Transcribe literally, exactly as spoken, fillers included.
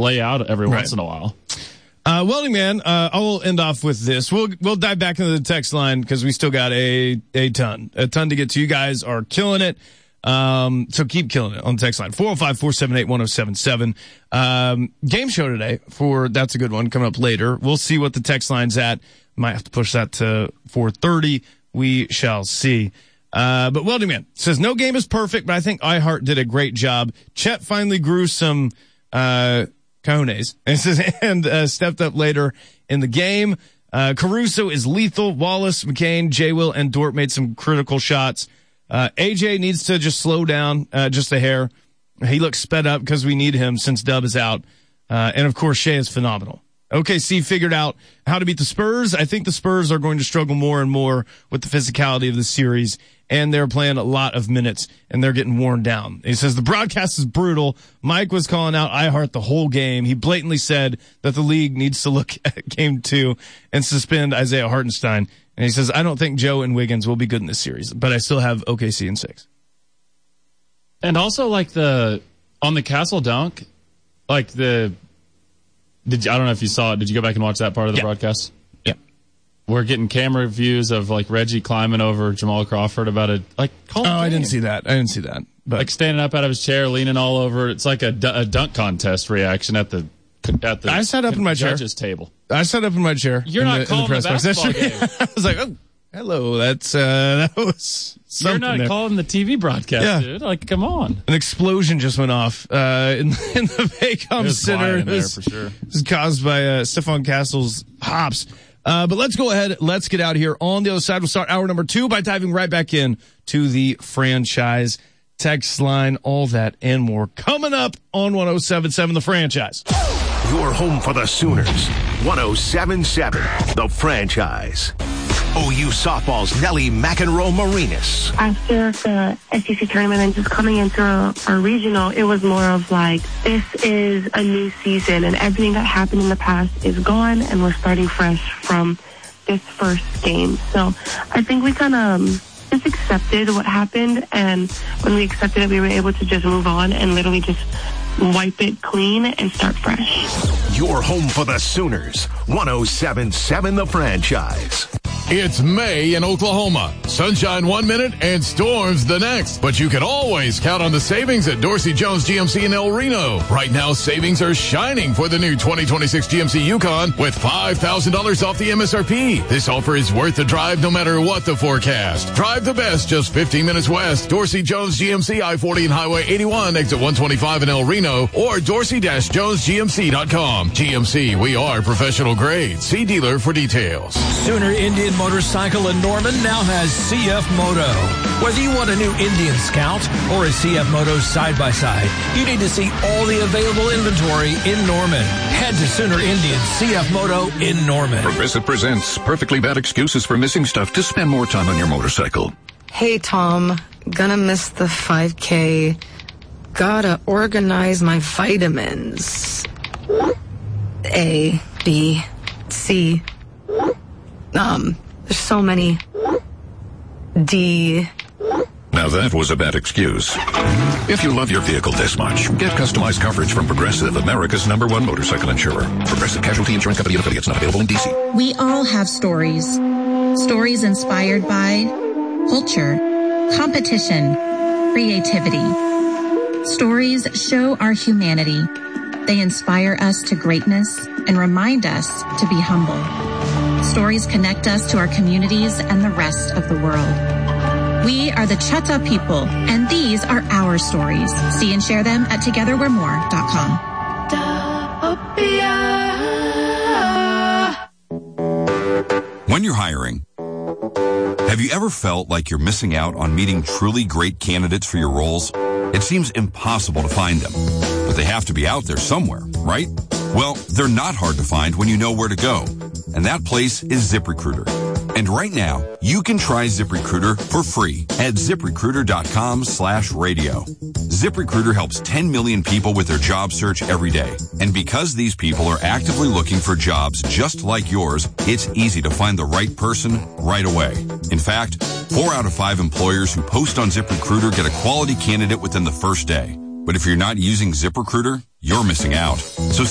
lay out every Right. once in a while. Uh, Welding Man, uh, I will end off with this. We'll, we'll dive back into the text line because we still got a, a ton, a ton to get to. You guys are killing it. Um, so keep killing it on the text line. four oh five, four seven eight, one oh seven seven. Um, game show today for, that's a good one coming up later. We'll see what the text line's at. Might have to push that to four thirty. We shall see. Uh, but Welding Man says no game is perfect, but I think iHeart did a great job. Chet finally grew some, uh, cojones and says, and, uh, stepped up later in the game. Uh, Caruso is lethal. Wallace, McCain, J. Will, and Dort made some critical shots. Uh, A J needs to just slow down, uh, just a hair. He looks sped up because we need him since Dub is out. Uh, and of course, Shea is phenomenal. O K C figured out how to beat the Spurs. I think the Spurs are going to struggle more and more with the physicality of the series, and they're playing a lot of minutes, and they're getting worn down. He says the broadcast is brutal. Mike was calling out iHeart the whole game. He blatantly said that the league needs to look at game two and suspend Isaiah Hartenstein. And he says, I don't think Joe and Wiggins will be good in this series, but I still have O K C in six. And also, like, the, on the Castle dunk, like, the, did you, I don't know if you saw it. Did you go back and watch that part of the yeah. broadcast? Yeah. We're getting camera views of, like, Reggie climbing over Jamal Crawford about a, like, call Oh, I didn't see that. I didn't see that. But like, standing up out of his chair, leaning all over. It's like a, a dunk contest reaction at the, at the I sat up in my chair. judges table. I sat up in my chair. You're in not the, calling in the, the press box. basketball That's game. I was like, oh, hello. That's, uh, that was something. You're not there. calling the T V broadcast, Yeah. dude. Like, come on. An explosion just went off, uh, in, in the Paycom There's Center. quiet in It was, there for sure. It was caused by, uh, Stephon Castle's hops. Uh, but let's go ahead. Let's get out here. On the other side, we'll start hour number two by diving right back in to the franchise text line, all that and more coming up on one oh seven point seven The Franchise. Your home for the Sooners. one oh seven point seven The Franchise. O U softball's Nellie McEnroe Marinas. After the S E C tournament and just coming into our, our regional, it was more of like, this is a new season and everything that happened in the past is gone and we're starting fresh from this first game. So I think we kind of um, just accepted what happened, and when we accepted it, we were able to just move on and literally just wipe it clean and start fresh. Your home for the Sooners. one oh seven point seven The Franchise. It's May in Oklahoma. Sunshine one minute and storms the next. But you can always count on the savings at Dorsey Jones G M C in El Reno. Right now, savings are shining for the new twenty twenty-six G M C Yukon with five thousand dollars off the M S R P. This offer is worth the drive no matter what the forecast. Drive the best just fifteen minutes west. Dorsey Jones G M C, I forty and Highway eighty-one, exit one twenty-five in El Reno, or dorsey dash jones g m c dot com. G M C, we are professional grade. See dealer for details. Sooner Indian Motorcycle in Norman now has C F Moto. Whether you want a new Indian Scout or a C F Moto side-by-side, you need to see all the available inventory in Norman. Head to Sooner Indian C F Moto in Norman. Progressive presents perfectly bad excuses for missing stuff to spend more time on your motorcycle. Hey, Tom. Gonna miss the five K. Gotta organize my vitamins. A, B, C. Um, there's so many. D. Now that was a bad excuse. If you love your vehicle this much, get customized coverage from Progressive, America's number one motorcycle insurer. Progressive Casualty Insurance Company and affiliates, not available in D C. We all have stories. Stories inspired by culture, competition, creativity. Stories show our humanity. They inspire us to greatness and remind us to be humble. Stories connect us to our communities and the rest of the world. We are the Chata people, and these are our stories. See and share them at together we're more dot com. When you're hiring, have you ever felt like you're missing out on meeting truly great candidates for your roles? It seems impossible to find them, but they have to be out there somewhere, right? Well, they're not hard to find when you know where to go, and that place is ZipRecruiter. And right now, you can try ZipRecruiter for free at ZipRecruiter.com slash radio. ZipRecruiter helps ten million people with their job search every day. And because these people are actively looking for jobs just like yours, it's easy to find the right person right away. In fact, four out of five employers who post on ZipRecruiter get a quality candidate within the first day. But if you're not using ZipRecruiter, you're missing out. So